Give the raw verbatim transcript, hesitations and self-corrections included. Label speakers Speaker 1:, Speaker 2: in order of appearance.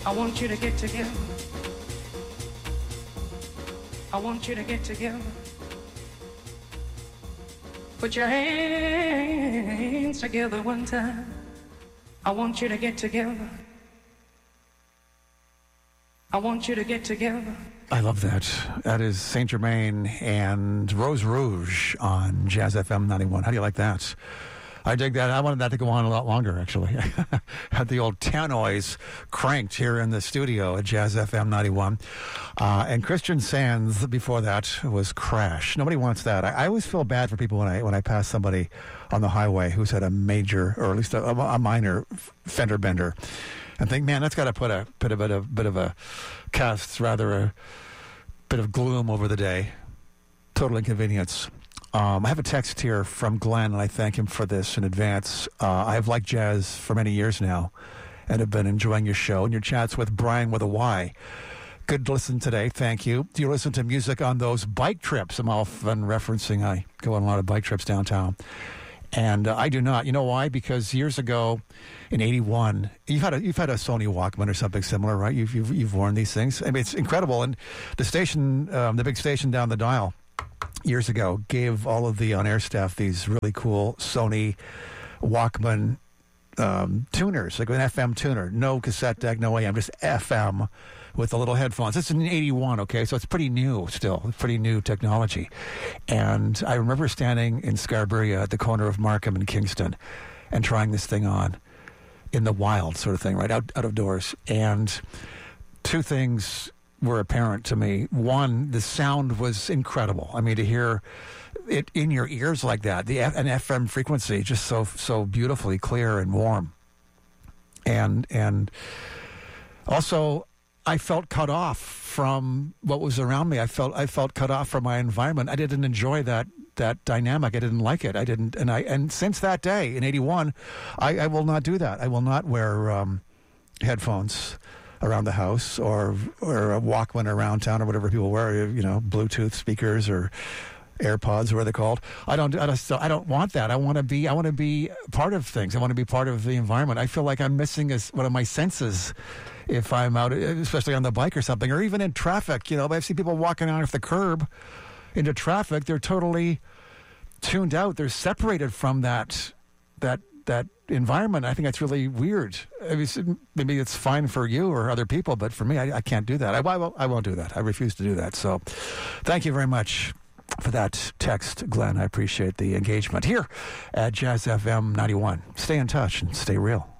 Speaker 1: I want you to get together. I want you to get together. Put your hands together one time. I want you to get together. I want you to get together.
Speaker 2: I love that. That is Saint Germain and Rose Rouge on Jazz F M ninety-one. How do you like that? I dig that. I wanted that to go on a lot longer, actually. Had the old tannoys cranked here in the studio at Jazz F M ninety-one. Uh, and Christian Sands, before that, was Crash. Nobody wants that. I, I always feel bad for people when I when I pass somebody on the highway who's had a major, or at least a, a minor fender bender, and think, man, that's got to put a, put a bit of, bit of a cast, rather a bit of gloom over the day. Total inconvenience. Um, I have a text here from Glenn, and I thank him for this in advance. Uh, I have liked jazz for many years now and have been enjoying your show and your chats with Brian with a Y. Good to listen today. Thank you. Do you listen to music on those bike trips? I'm often referencing I go on a lot of bike trips downtown. And uh, I do not. You know why? Because years ago, in eighty-one, you've had a you've had a Sony Walkman or something similar, right? You've you've, you've worn these things. I mean, it's incredible. And the station, um, the big station down the dial, years ago, gave all of the on-air staff these really cool Sony Walkman um, tuners, like an F M tuner. No cassette deck, no A M, just F M with the little headphones. It's in eighty-one, okay? So it's pretty new still, pretty new technology. And I remember standing in Scarborough at the corner of Markham and Kingston and trying this thing on in the wild sort of thing, right, out, out of doors. And two things were apparent to me. One, the sound was incredible. I mean, to hear it in your ears like that, the F- an F M frequency, just so so beautifully clear and warm. And and also, I felt cut off from what was around me. I felt I felt cut off from my environment. I didn't enjoy that that dynamic. I didn't like it. I didn't, and I and since that day in eighty-one, I, I will not do that. I will not wear um, headphones around the house or or a Walkman around town or whatever people wear, you know, Bluetooth speakers or AirPods, or what they're called. I don't I don't, I don't want that. I want to be I want to be part of things. I want to be part of the environment. I feel like I'm missing a, one of my senses if I'm out, especially on the bike or something, or even in traffic. You know, I've seen people walking out off the curb into traffic. They're totally tuned out. They're separated from that that that environment. I think that's really weird. I mean, maybe it's fine for you or other people, but for me, I, I can't do that. I, I, won't, I won't do that. I refuse to do that. So thank you very much for that text, Glenn. I appreciate the engagement here at Jazz F M ninety-one. Stay in touch and stay real.